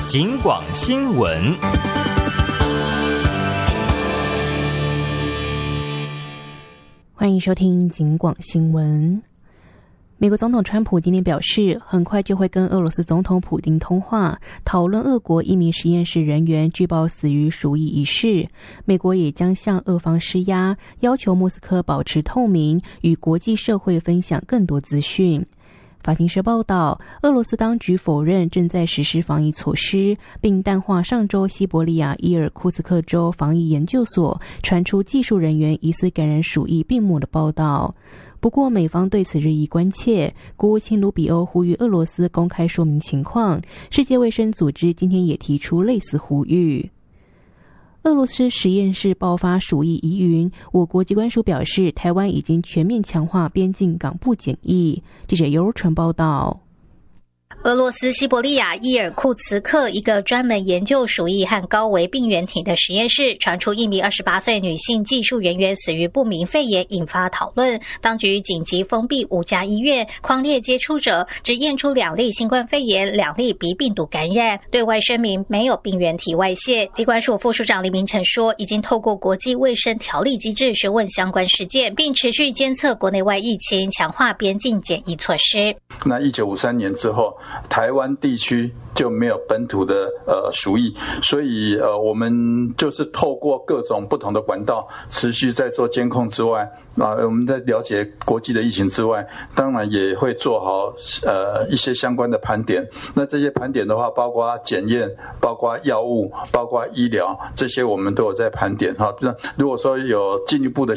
警广新闻。 欢迎收听警广新闻。美国总统川普今天表示，很快就会跟俄罗斯总统普丁通话，讨论俄国一名实验室人员据报死于鼠疫一事。美国也将向俄方施压，要求莫斯科保持透明，与国际社会分享更多资讯。法新社报道，俄罗斯当局否认正在实施防疫措施，并淡化上周西伯利亚伊尔库茨克州防疫研究所传出技术人员疑似感染鼠疫病魔的报道。不过美方对此日益关切，国务卿卢比欧呼吁俄罗斯公开说明情况，世界卫生组织今天也提出类似呼吁。俄罗斯实验室爆发鼠疫疑云，我国疾管署表示，台湾已经全面强化边境港部检疫。记者尤纯报道。 俄罗斯西伯利亚伊尔库茨克一个专门研究鼠疫和高危病原体的实验室传出一名28岁女性技术人员死于不明肺炎，引发讨论。当局紧急封闭5家医院，匡列接触者，只验出2例新冠肺炎，2例鼻病毒感染，对外声明没有病原体外泄。疾管署副署长李明成说，已经透过国际卫生条例机制询问相关事件，并持续监测国内外疫情，强化边境检疫措施。 那1953年之后，台湾地区就没有本土的鼠疫，所以我们就是透过各种不同的管道持续在做监控之外，我们在了解国际的疫情之外，当然也会做好一些相关的盘点。那这些盘点的话，包括检验、包括药物、包括医疗，这些我们都有在盘点哈。如果说有进一步的